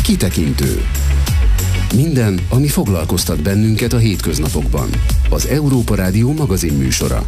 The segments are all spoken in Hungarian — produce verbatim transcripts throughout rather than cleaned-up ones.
Kitekintő. Minden, ami foglalkoztat bennünket a hétköznapokban. Az Európa Rádió magazinműsora.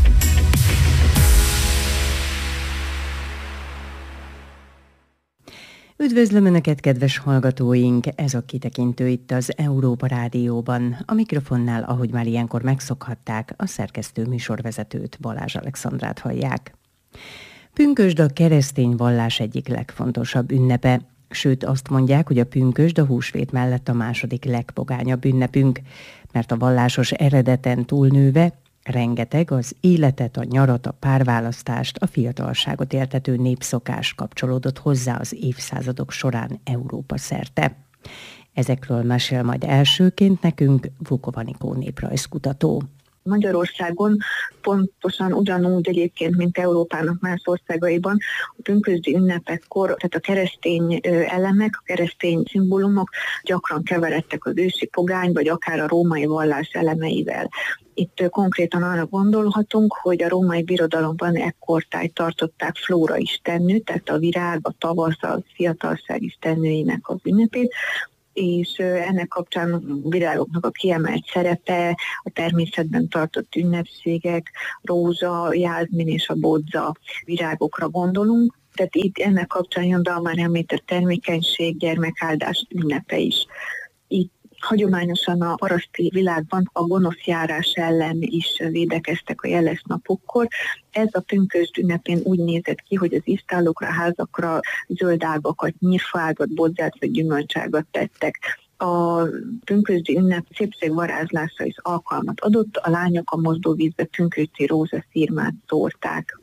Üdvözlöm Önöket, kedves hallgatóink! Ez a Kitekintő itt az Európa Rádióban. A mikrofonnál, ahogy már ilyenkor megszokhatták, a szerkesztő műsorvezetőt, Balázs Alexandrát hallják. Pünkösd a keresztény vallás egyik legfontosabb ünnepe. Sőt, azt mondják, hogy a pünkösd a húsvét mellett a második legpogányabb ünnepünk, mert a vallásos eredeten túlnőve rengeteg az életet, a nyarat, a párválasztást, a fiatalságot éltető népszokás kapcsolódott hozzá az évszázadok során Európa szerte. Ezekről mesél majd elsőként nekünk Vukov Anikó néprajzkutató. Magyarországon pontosan ugyanúgy egyébként, mint Európának más országaiban, a pünkösdi ünnepekkor, tehát a keresztény elemek, a keresztény szimbólumok gyakran keveredtek az ősi pogány, vagy akár a római vallás elemeivel. Itt konkrétan arra gondolhatunk, hogy a római birodalomban ekkortájt tartották Flóra istennő, tehát a virág, a tavasz, a fiatalság istennőinek az ünnepét, és ennek kapcsán a virágoknak a kiemelt szerepe, a természetben tartott ünnepségek, rózsa, jázmin és a bodza virágokra gondolunk. Tehát itt ennek kapcsán jön be a már említett termékenység, gyermekáldás ünnepe is. Itt hagyományosan a paraszti világban a gonosz járás ellen is védekeztek a jeles napokkor. Ez a pünkösd ünnepén úgy nézett ki, hogy az istállókra, házakra zöld ágakat, nyírfaágat, bodzát vagy gyümölcságat tettek. A pünkösdi ünnep szépségvarázslásra is alkalmat adott, a lányok a mosdóvízbe pünkösdi rózsaszírmát szórták.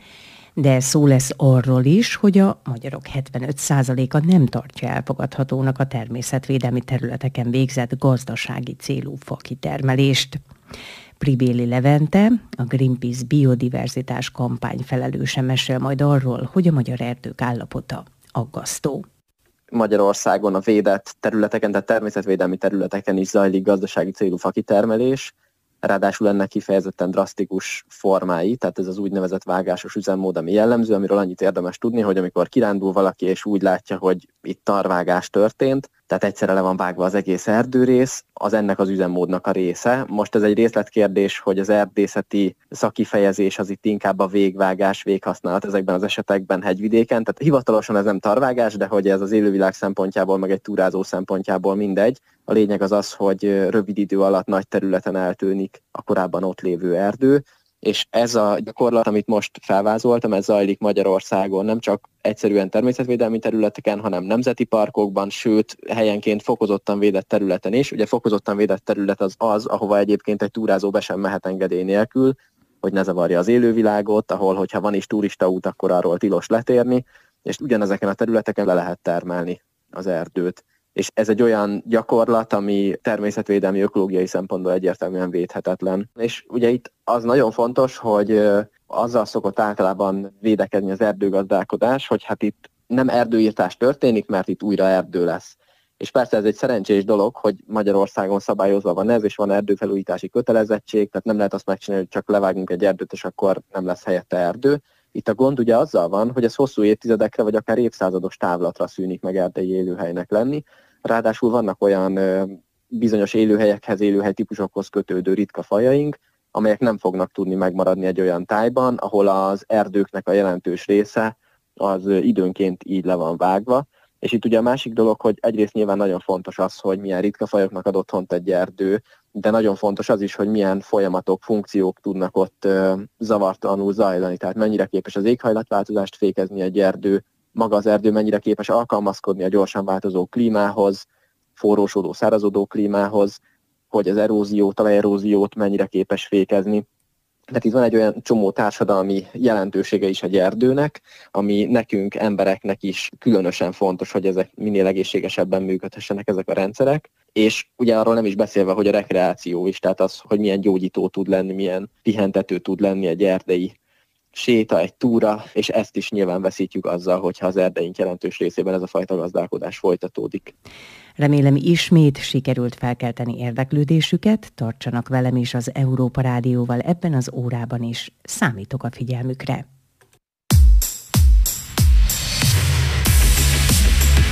De szó lesz arról is, hogy a magyarok hetvenöt százaléka nem tartja elfogadhatónak a természetvédelmi területeken végzett gazdasági célú fakitermelést. Pribéli Levente, a Greenpeace biodiverzitás kampány felelőse mesél majd arról, hogy a magyar erdők állapota aggasztó. Magyarországon a védett területeken, tehát természetvédelmi területeken is zajlik gazdasági célú fakitermelés, ráadásul ennek kifejezetten drasztikus formái, tehát ez az úgynevezett vágásos üzemmód, ami jellemző, amiről annyit érdemes tudni, hogy amikor kirándul valaki és úgy látja, hogy itt tarvágás történt, tehát egyszerre le van vágva az egész erdőrész, az ennek az üzemmódnak a része. Most ez egy részletkérdés, hogy az erdészeti szakifejezés az itt inkább a végvágás, véghasználat ezekben az esetekben hegyvidéken, tehát hivatalosan ez nem tarvágás, de hogy ez az élővilág szempontjából, meg egy túrázó szempontjából mindegy. A lényeg az az, hogy rövid idő alatt nagy területen eltűnik a korábban ott lévő erdő, és ez a gyakorlat, amit most felvázoltam, ez zajlik Magyarországon nem csak egyszerűen természetvédelmi területeken, hanem nemzeti parkokban, sőt helyenként fokozottan védett területen is. Ugye fokozottan védett terület az az, ahova egyébként egy túrázó be sem mehet engedély nélkül, hogy ne zavarja az élővilágot, ahol, hogyha van is turistaút, akkor arról tilos letérni, és ugyanezeken a területeken le lehet termelni az erdőt. És ez egy olyan gyakorlat, ami természetvédelmi, ökológiai szempontból egyértelműen védhetetlen. És ugye itt az nagyon fontos, hogy azzal szokott általában védekezni az erdőgazdálkodás, hogy hát itt nem erdőirtás történik, mert itt újra erdő lesz. És persze ez egy szerencsés dolog, hogy Magyarországon szabályozva van ez, és van erdőfelújítási kötelezettség, tehát nem lehet azt megcsinálni, hogy csak levágunk egy erdőt, és akkor nem lesz helyette erdő. Itt a gond ugye azzal van, hogy ez hosszú évtizedekre, vagy akár évszázados távlatra szűnik meg erdei élőhelynek lenni. Ráadásul vannak olyan ö, bizonyos élőhelyekhez, élőhelytípusokhoz kötődő ritka fajaink, amelyek nem fognak tudni megmaradni egy olyan tájban, ahol az erdőknek a jelentős része az ö, időnként így le van vágva. És itt ugye a másik dolog, hogy egyrészt nyilván nagyon fontos az, hogy milyen ritka fajoknak ad otthont egy erdő, de nagyon fontos az is, hogy milyen folyamatok, funkciók tudnak ott ö, zavartalanul zajlani. Tehát mennyire képes az éghajlatváltozást fékezni egy erdő, maga az erdő mennyire képes alkalmazkodni a gyorsan változó klímához, forrósodó, szárazodó klímához, hogy az eróziót, talajeróziót mennyire képes fékezni. Tehát itt van egy olyan csomó társadalmi jelentősége is egy erdőnek, ami nekünk, embereknek is különösen fontos, hogy ezek minél egészségesebben működhessenek ezek a rendszerek. És ugye arról nem is beszélve, hogy a rekreáció is, tehát az, hogy milyen gyógyító tud lenni, milyen pihentető tud lenni egy erdei séta, egy túra, és ezt is nyilván veszítjük azzal, hogyha az erdeink jelentős részében ez a fajta gazdálkodás folytatódik. Remélem ismét sikerült felkelteni érdeklődésüket, tartsanak velem is az Európa Rádióval ebben az órában is. Számítok a figyelmükre.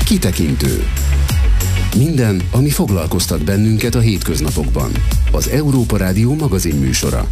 Kitekintő. Minden, ami foglalkoztat bennünket a hétköznapokban. Az Európa Rádió magazinműsora.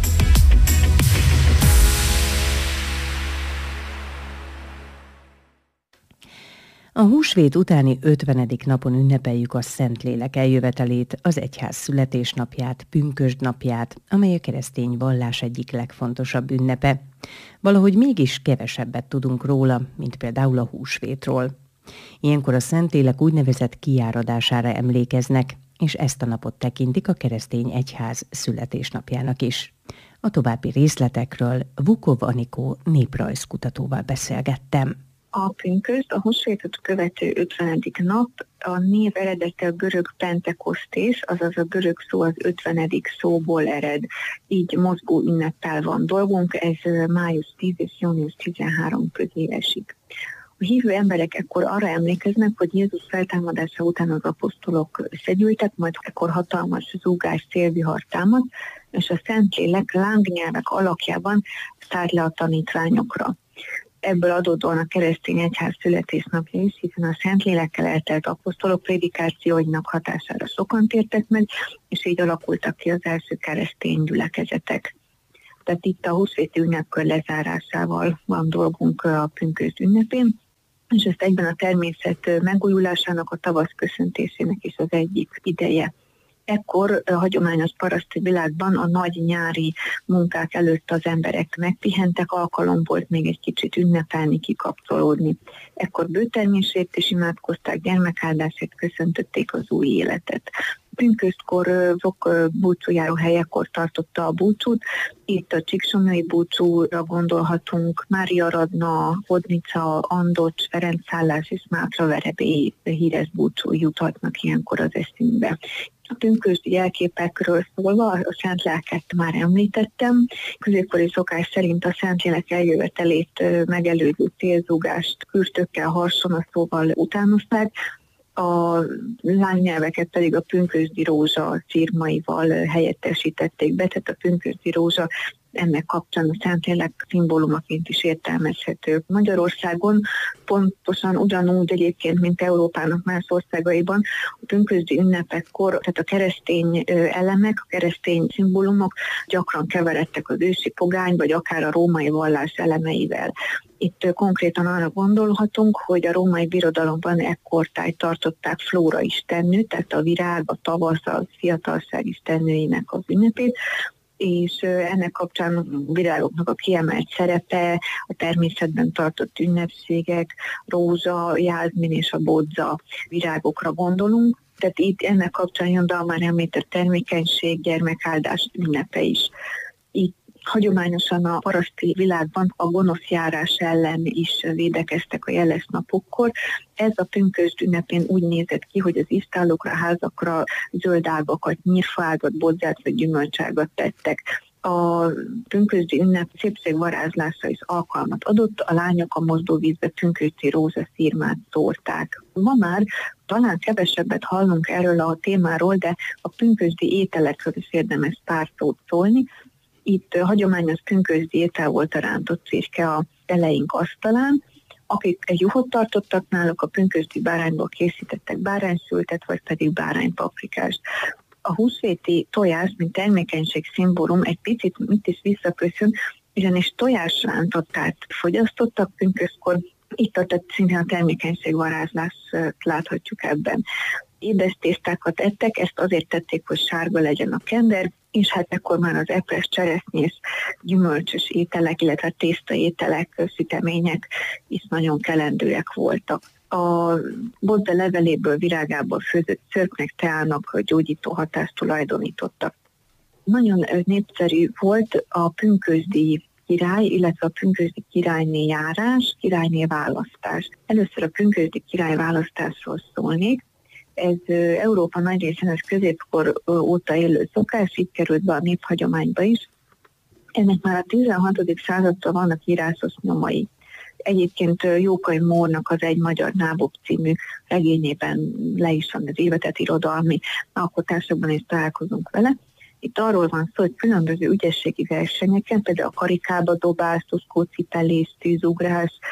A húsvét utáni ötvenedik napon ünnepeljük a Szentlélek eljövetelét, az egyház születésnapját, pünkösdnapját, amely a keresztény vallás egyik legfontosabb ünnepe. Valahogy mégis kevesebbet tudunk róla, mint például a húsvétról. Ilyenkor a Szentlélek úgynevezett kiáradására emlékeznek, és ezt a napot tekintik a keresztény egyház születésnapjának is. A további részletekről Vukov Anikó néprajzkutatóval beszélgettem. A pünkösd, a húsvétot követő ötvenedik nap, a név eredete a görög pentekosztés, azaz a görög szó az ötvenedik szóból ered, így mozgó ünneppel van dolgunk, ez május tíz és június tizenhárom közé esik. A hívő emberek ekkor arra emlékeznek, hogy Jézus feltámadása után az apostolok összegyűltek, majd ekkor hatalmas zúgás, szélvihar támad, és a Szentlélek lángnyelvek alakjában szállt le a tanítványokra. Ebből adódóan a keresztény egyház születésnapja is, hiszen a Szentlélekkel eltelt apostolok prédikációinak hatására sokan tértek meg, és így alakultak ki az első keresztény gyülekezetek. Tehát itt a húsvéti ünnepkör lezárásával van dolgunk a pünkösd ünnepén, és ezt egyben a természet megújulásának, a tavasz köszöntésének is az egyik ideje. Ekkor a hagyományos paraszti világban a nagy nyári munkák előtt az emberek megpihentek, alkalom volt még egy kicsit ünnepelni, kikapcsolódni. Ekkor bőtermésért is imádkozták, gyermekáldásért köszöntötték az új életet. Pünköstkor sok búcsújáró helyekkor tartotta a búcsút. Itt a Csíksomlyai búcsúra gondolhatunk, Mária Radna, Hodnica, Andocs, Ferencszállás és Mátraverebélyi híres búcsú juthatnak ilyenkor az eszünkbe. A pünkösdi jelképekről szólva, a Szentléleket már említettem. Középkori szokás szerint a Szentlélek eljövetelét megelőző célzúgást kürtökkel, harsonaszóval utánozták, a lángnyelveket pedig a pünkösdi rózsa círmaival helyettesítették be, tehát a pünkösdi rózsa ennek kapcsán a Szentlélek szimbólumaként is értelmezhető. Magyarországon pontosan ugyanúgy egyébként, mint Európának más országaiban, a pünkösdi ünnepekkor, tehát a keresztény elemek, a keresztény szimbólumok gyakran keveredtek az ősi pogány, vagy akár a római vallás elemeivel. Itt konkrétan arra gondolhatunk, hogy a római birodalomban ekkortájt tartották Flóra istennő, tehát a virág, a tavasz, a fiatalság istennőinek az ünnepét, és ennek kapcsán a virágoknak a kiemelt szerepe, a természetben tartott ünnepségek, rózsa, jázmin és a bodza virágokra gondolunk. Tehát itt ennek kapcsán jön be a már említett termékenység, gyermekáldás ünnepe is. Itt hagyományosan a paraszti világban a gonosz járás ellen is védekeztek a jeles napokkor. Ez a pünkösd ünnepén úgy nézett ki, hogy az istállókra, házakra zöld ágakat, nyírfaágat, bodzát vagy gyümölcságat tettek. A pünkösdi ünnep szépségvarázslásra is alkalmat adott, a lányok a mosdóvízbe pünkösdi rózsaszírmát szórták. Ma már talán kevesebbet hallunk erről a témáról, de a pünkösdi ételekről is érdemes pár szót szólni. Itt hagyományos pünkösdi étel volt a rántott cirke a eleink asztalán. Akik egy juhot tartottak náluk, a pünkösdi bárányból készítettek báránysültet, vagy pedig báránypaprikást. A húsvéti tojás, mint termékenység szimbólum egy picit mit is visszaköszön, ugyanis tojásrántottát fogyasztottak pünköstkor, itt a szintén a termékenység varázslást láthatjuk ebben. Édes tésztákat ettek, ezt azért tették, hogy sárga legyen a kender, és hát ekkor már az epres, cseresznyés, gyümölcsös ételek, illetve tészta ételek, sütemények is nagyon kelendőek voltak. A bodza leveléből, virágából főzött szörpnek, teának gyógyító hatást tulajdonítottak. Nagyon népszerű volt a pünkösdi király, illetve a pünkösdi királyné járás, királyné választás. Először a pünkösdi király választásról szólnék. Ez Európa nagy részén ez középkor óta élő szokás, így került be a néphagyományba is. Ennek már a tizenhatodik századtól vannak írásos nyomai. Egyébként Jókai Mórnak az Egy magyar nábok című regényében le is van az évetett irodalmi alkotásokban, és találkozunk vele. Itt arról van szó, hogy különböző ügyességi versenyeken, például a karikába dobás, tuszkócipelés, tűzugrás,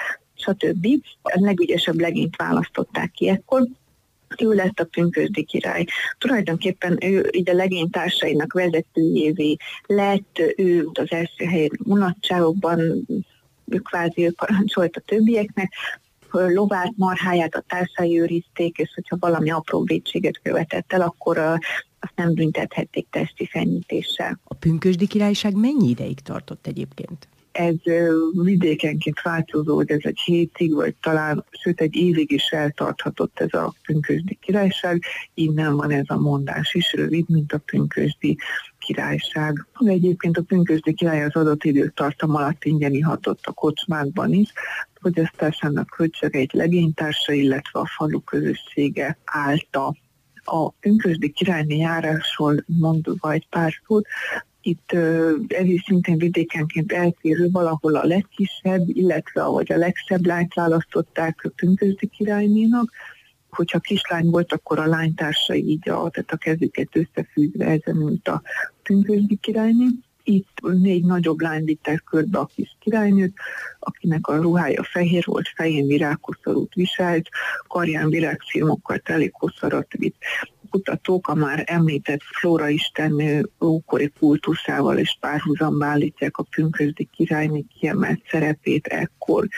stb. A legügyesebb legényt választották ki ekkor. Ő lett a pünkösdi király. Tulajdonképpen ő így a legénytársainak vezetőjévé lett, ő az első helyen mulatságokban, ő kvázi ő parancsolt a többieknek, lovát, marháját a társai őrizték, és hogyha valami apró vétséget követett el, akkor azt nem büntethették testi fenyítéssel. A pünkösdi királyság mennyi ideig tartott egyébként? Ez vidékenként változó, hogy ez egy hétig, vagy talán, sőt egy évig is eltarthatott ez a pünkösdi királyság. Innen van ez a mondás is, rövid, mint a pünkösdi királyság. De egyébként a pünkösdi király az adott időtartam alatt ingyen ihatott a kocsmákban is, fogyasztásának költsége egy legénytársa, illetve a falu közössége állta. A pünkösdi királyné járásról mondva egy pár szót, itt ez is szintén vidékenként eltérő, valahol a legkisebb, illetve ahogy a legszebb lányt választották a pünkösdi királynénak. Hogyha kislány volt, akkor a lánytársai így a, tehát a kezüket összefűzve ezen ült a pünkösdi királyné. Itt négy nagyobb lány vittek körbe a kis királynőt, akinek a ruhája fehér volt, fején virágkoszorút viselt, karján virágfilmokkal teli koszarat vitt. Kutatók a már említett Flóra istennő ókori kultuszával és párhuzamba állítják a pünkösdi királyné kiemelt szerepét ekkor.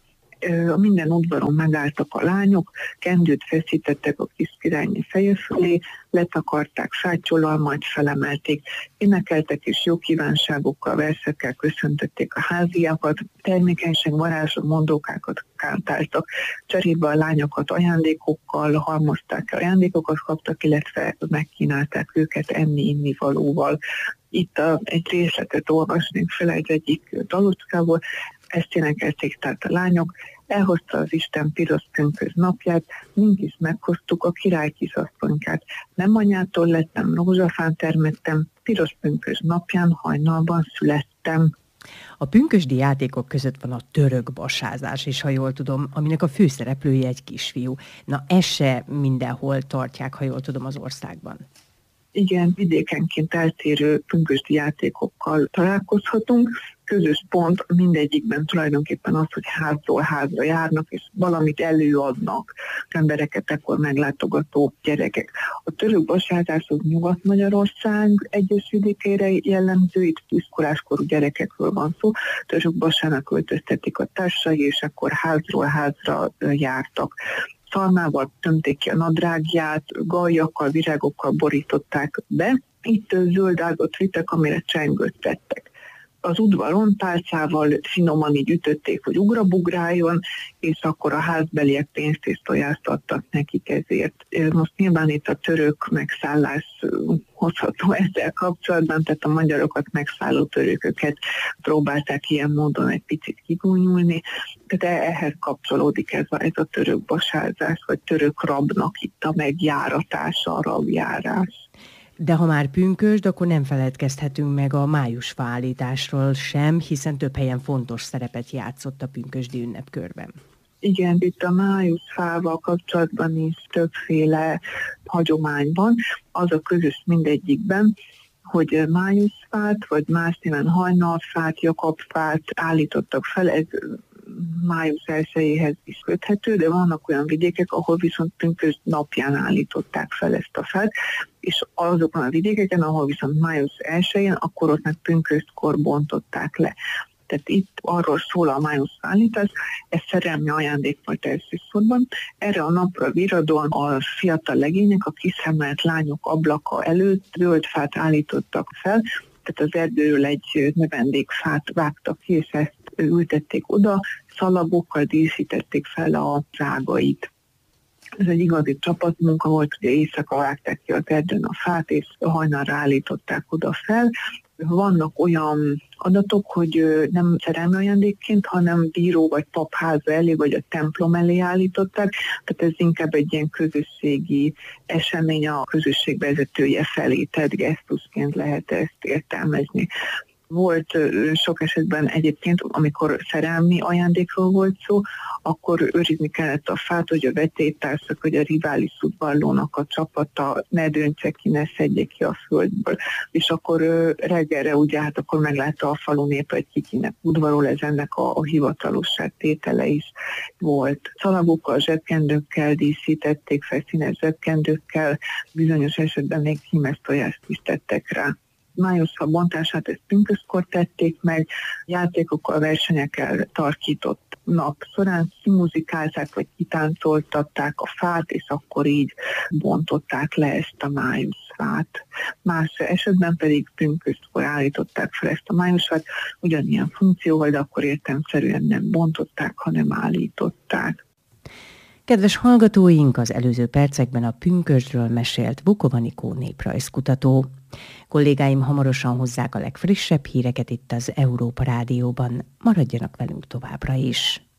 A minden udvaron megálltak a lányok, kendőt feszítettek a kis királyné feje fölé, letakarták fátyolal, majd felemelték, énekeltek és jó kívánságokkal, versekkel köszöntötték a háziakat, termékenység, varázsló mondókákat kántáltak. Cserébe a lányokat ajándékokkal halmozták, ajándékokat kaptak, illetve megkínálták őket enni-inni valóval. Itt a, egy részletet olvasnék fel egy egyik dalockából, ezt énekelték tehát a lányok, elhozta az Isten piros pünkösd napját, mink is meghoztuk a király kisasszonykát. Nem anyától lettem, rózsafán termettem, piros pünkösd napján hajnalban születtem. A pünkösdi játékok között van a török basázás is, ha jól tudom, aminek a főszereplője egy kisfiú. Na, ezt se mindenhol tartják, ha jól tudom, az országban. Igen, vidékenként eltérő pünkösdi játékokkal találkozhatunk. Közös pont mindegyikben tulajdonképpen az, hogy házról házra járnak, és valamit előadnak embereket ekkor meglátogató gyerekek. A török basázás az Nyugat-Magyarország egyes vidékeire jellemző, itt iskoláskorú gyerekekről van szó. Török basának öltöztetik a társai, és akkor házról házra jártak. Szalmával tömték ki a nadrágját, galjakkal, virágokkal borították be. Itt zöld ágat vittek, amire csengőt tettek. Az udvaron pálcával finoman így ütötték, hogy ugrabugráljon, és akkor a házbeliek pénzt és tojást adtak nekik ezért. Most nyilván itt a török megszállás hozható ezzel kapcsolatban, tehát a magyarokat megszálló törököket próbálták ilyen módon egy picit kigúnyulni, de ehhez kapcsolódik ez a, ez a török basázás, vagy török rabnak itt a megjáratása, a rabjárás. De ha már pünkösd, akkor nem feledkezhetünk meg a májusfa állításról sem, hiszen több helyen fontos szerepet játszott a pünkösdi ünnepkörben. Igen, itt a májusfával kapcsolatban is többféle hagyomány van. Az a közös mindegyikben, hogy májusfát, vagy más néven hajnalfát, jakabfát állítottak fel, ez május elsejéhez is köthető, de vannak olyan vidékek, ahol viszont pünkösd napján állították fel ezt a fát, és azokon a vidékeken, ahol viszont május elsején, akkor ott meg pünkösdkor bontották le. Tehát itt arról szól a május állítás, ez szerelmi ajándék volt elsősorban. Erre a napra viradóan a fiatal legények a kiszemelt lányok ablaka előtt zöld fát állítottak fel, tehát az erdőről egy növendékfát vágtak ki, és ezt ültették oda, szalagokkal díszítették fel a rágait. Ez egy igazi csapatmunka volt, ugye éjszaka vágták ki az erdőn a fát, és hajnalra állították oda fel. Vannak olyan adatok, hogy nem szerelmi ajándékként, hanem bíró vagy papháza elé, vagy a templom elé állították, tehát ez inkább egy ilyen közösségi esemény, a közösség vezetője felé tett gesztusként lehet ezt értelmezni. Volt sok esetben egyébként, amikor szerelmi ajándékról volt szó, akkor őrizni kellett a fát, hogy a vetélytársak, hogy a rivális udvarlónak a csapata ne döntse ki, ne szedje ki a földből. És akkor reggelre ugye, hát akkor meglátta a falu nép, hogy kikinek udvarol, ez ennek a, a hivatalosság tétele is volt. Szalagokkal, zsebkendőkkel díszítették, felszínes zsebkendőkkel, bizonyos esetben még hímes tojást is tettek rá. Májusfa bontását ezt pünköstkor tették meg, játékokkal, versenyekkel tarkított nap során kimuzikálták, vagy kitáncoltatták a fát, és akkor így bontották le ezt a májusfát. Más esetben pedig pünköstkor állították fel ezt a májusfát, ugyanilyen funkcióval, de akkor értelemszerűen nem bontották, hanem állították. Kedves hallgatóink, az előző percekben a pünkösdről mesélt Bukov Anikó néprajzkutató. Kollégáim hamarosan hozzák a legfrissebb híreket itt az Európa Rádióban. Maradjanak velünk továbbra is!